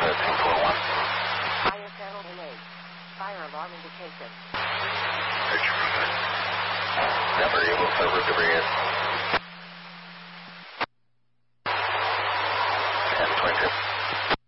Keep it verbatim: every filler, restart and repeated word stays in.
ten four one. Fire channel delayed. Fire alarm indication. Never able to roof debris in. ten twenty-two.